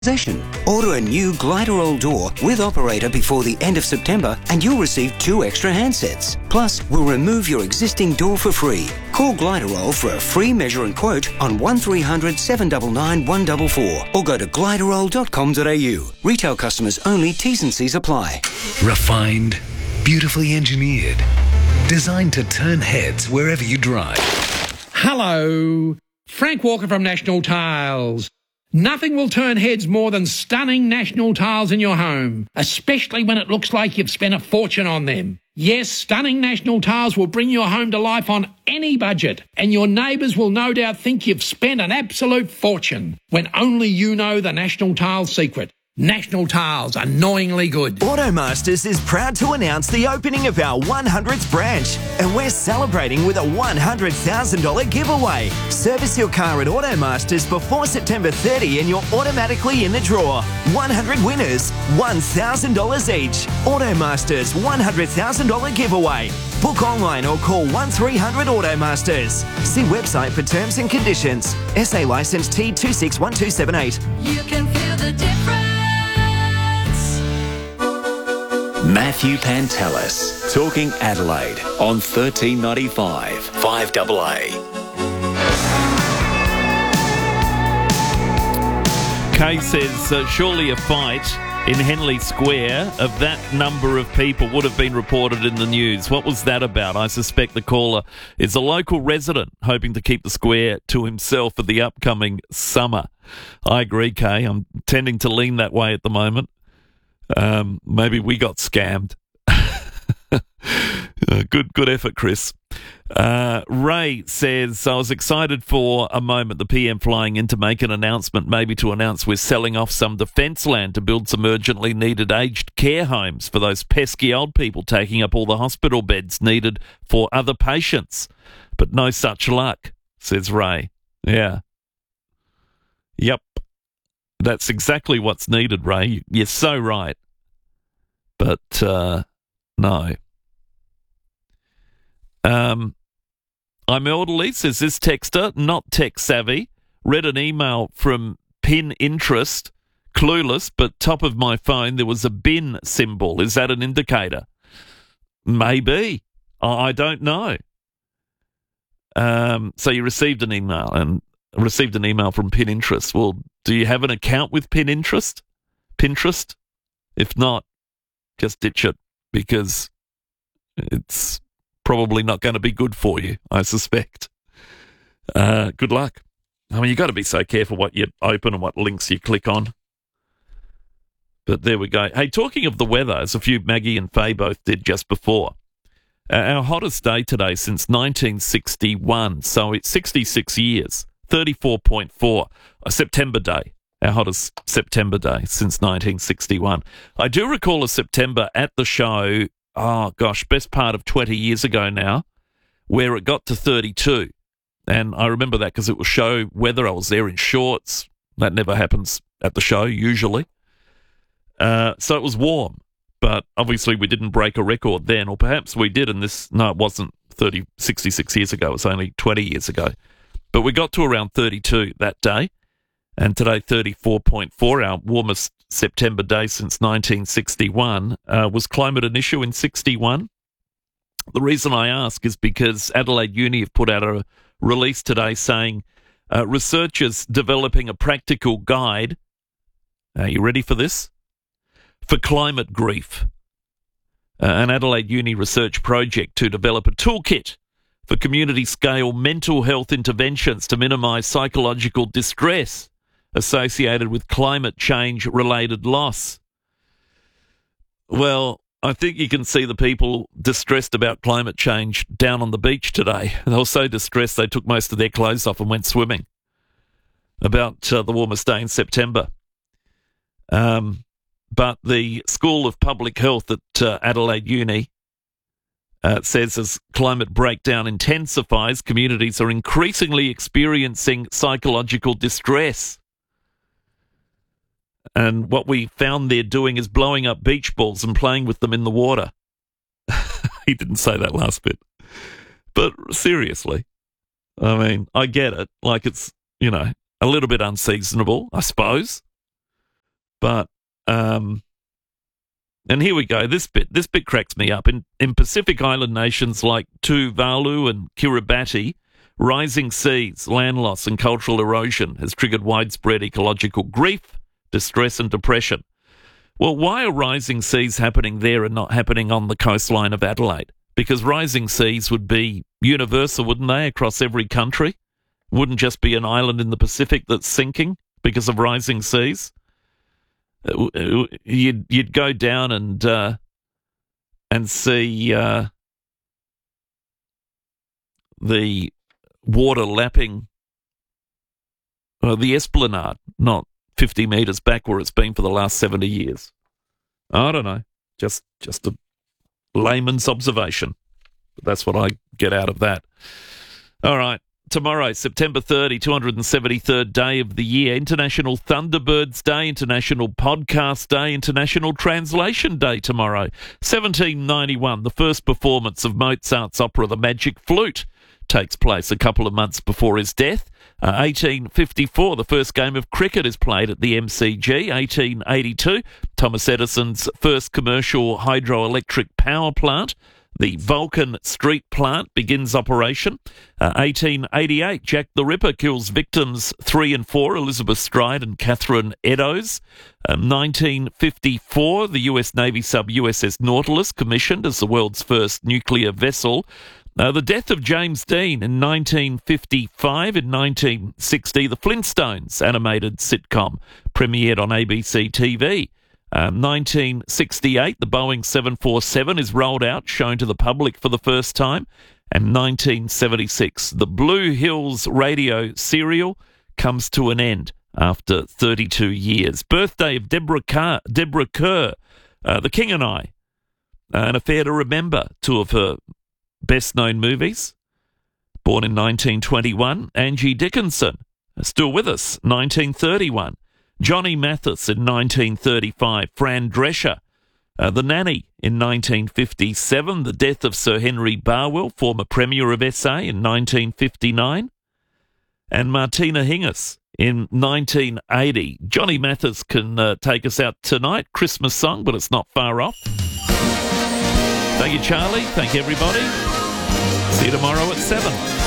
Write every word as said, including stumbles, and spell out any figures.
Possession. Order a new Gliderol door with operator before the end of September and you'll receive two extra handsets. Plus, we'll remove your existing door for free. Call Gliderol for a free measure and quote on one three hundred, seven nine nine, one four four or go to gliderol dot com dot a u. Retail customers only. T's and C's apply. Refined, beautifully engineered, designed to turn heads wherever you drive. Hello, Frank Walker from National Tiles. Nothing will turn heads more than stunning National Tiles in your home, especially when it looks like you've spent a fortune on them. Yes, stunning National Tiles will bring your home to life on any budget, and your neighbours will no doubt think you've spent an absolute fortune, when only you know the National Tiles secret. National Tiles, annoyingly good. Automasters is proud to announce the opening of our one hundredth branch, and we're celebrating with a one hundred thousand dollars giveaway. Service your car at Automasters before September thirtieth and you're automatically in the draw. one hundred winners, one thousand dollars each. Automasters one hundred thousand dollars giveaway. Book online or call one three hundred Automasters. See website for terms and conditions. S A licence T two six one two seven eight. You can feel the difference. Matthew Pantelis, Talking Adelaide on thirteen ninety-five, five A A. Kay says, uh, surely a fight in Henley Square of that number of people would have been reported in the news. What was that about? I suspect the caller is a local resident hoping to keep the square to himself for the upcoming summer. I agree, Kay. I'm tending to lean that way at the moment. Um, maybe we got scammed. uh, good good effort, Chris. Uh, Ray says, I was excited for a moment, the P M flying in to make an announcement, maybe to announce we're selling off some defence land to build some urgently needed aged care homes for those pesky old people taking up all the hospital beds needed for other patients. But no such luck, says Ray. Yeah. Yep. That's exactly what's needed, Ray. You're so right. But, uh, no. Um, I'm elderly, says this texter, not tech-savvy. Read an email from Pin Interest. Clueless, but top of my phone, there was a bin symbol. Is that an indicator? Maybe. I don't know. Um, so you received an email and received an email from Pin Interest. Well, do you have an account with Pin Interest? Pinterest? If not, just ditch it because it's probably not going to be good for you, I suspect. Uh, good luck. I mean, you've got to be so careful what you open and what links you click on. But there we go. Hey, talking of the weather, as a few Maggie and Faye both did just before, uh, our hottest day today since nineteen sixty-one, so it's sixty-six years. thirty-four point four, a September day, our hottest September day since nineteen sixty-one. I do recall a September at the show, oh gosh, best part of twenty years ago now, where it got to thirty-two. And I remember that because it was show weather. I was there in shorts. That never happens at the show, usually. Uh, so it was warm, but obviously we didn't break a record then, or perhaps we did, and this, no, it wasn't thirty, sixty-six years ago. It was only twenty years ago. But we got to around thirty-two that day, and today thirty-four point four, our warmest September day since nineteen sixty-one. Uh, was climate an issue in sixty-one? The reason I ask is because Adelaide Uni have put out a release today saying uh, researchers developing a practical guide. Are you ready for this? For climate grief. Uh, an Adelaide Uni research project to develop a toolkit for community-scale mental health interventions to minimise psychological distress associated with climate change-related loss. Well, I think you can see the people distressed about climate change down on the beach today. They were so distressed they took most of their clothes off and went swimming about uh, the warmest day in September. Um, but the School of Public Health at uh, Adelaide Uni uh, says as climate breakdown intensifies, communities are increasingly experiencing psychological distress. And what we found they're doing is blowing up beach balls and playing with them in the water. He didn't say that last bit. But seriously, I mean, I get it. Like it's, you know, a little bit unseasonable, I suppose. But, um, and here we go. This bit, this bit cracks me up. In, in Pacific Island nations like Tuvalu and Kiribati, rising seas, land loss and cultural erosion has triggered widespread ecological grief, distress and depression. Well, why are rising seas happening there and not happening on the coastline of Adelaide? Because rising seas would be universal, wouldn't they, across every country? Wouldn't just be an island in the Pacific that's sinking because of rising seas. You'd you'd go down and uh, and see uh, the water lapping uh, the Esplanade, not fifty metres back where it's been for the last seventy years. I don't know, just just a layman's observation. But that's what I get out of that. All right. Tomorrow, September thirtieth, two hundred seventy-third day of the year, International Thunderbirds Day, International Podcast Day, International Translation Day tomorrow. seventeen ninety-one, the first performance of Mozart's opera The Magic Flute takes place a couple of months before his death. Uh, eighteen fifty-four, the first game of cricket is played at the M C G. eighteen eighty-two, Thomas Edison's first commercial hydroelectric power plant, the Vulcan Street plant, begins operation. Uh, eighteen eighty-eight, Jack the Ripper kills victims three and four, Elizabeth Stride and Catherine Eddowes. Um, nineteen fifty-four, the U S Navy sub U S S Nautilus commissioned as the world's first nuclear vessel. Uh, the death of James Dean in nineteen fifty-five. In nineteen sixty, the Flintstones animated sitcom premiered on A B C T V. Um, nineteen sixty-eight, the Boeing seven forty-seven is rolled out, shown to the public for the first time. And nineteen seventy-six, the Blue Hills radio serial comes to an end after thirty-two years. Birthday of Deborah Kerr, Deborah Kerr uh, The King and I, uh, An Affair to Remember, two of her best-known movies. Born in nineteen twenty-one, Angie Dickinson, still with us, nineteen thirty-one. Johnny Mathis in nineteen thirty-five, Fran Drescher, uh, The Nanny in nineteen fifty-seven, the death of Sir Henry Barwell, former Premier of S A, in nineteen fifty-nine, and Martina Hingis in nineteen eighty. Johnny Mathis can uh, take us out tonight, Christmas song, but it's not far off. Thank you, Charlie. Thank you, everybody. See you tomorrow at seven.